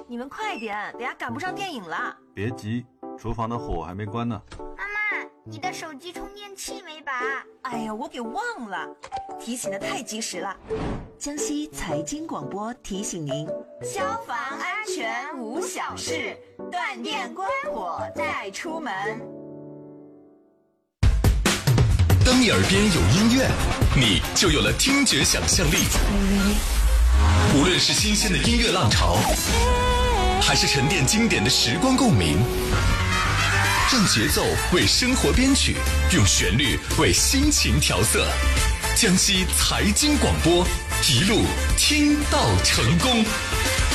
你们快点，等下赶不上电影了。 别急，厨房的火还没关呢。 妈妈，你的手机充电器没拔？ 哎呀，我给忘了，提醒的太及时了。 江西财经广播提醒您： 消防安全无小事，断电关火再出门。 当你耳边有音乐，你就有了听觉想象力。无论是新鲜的音乐浪潮，还是沉淀经典的时光共鸣，让节奏为生活编曲，用旋律为心情调色。江西财经广播，一路听到成功。